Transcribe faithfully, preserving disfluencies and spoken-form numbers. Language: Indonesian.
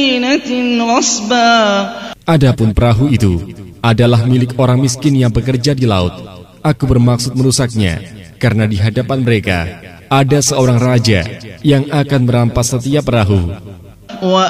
Adapun perahu itu adalah milik orang miskin yang bekerja di laut. Aku bermaksud merusaknya karena di hadapan mereka ada seorang raja yang akan merampas setiap perahu.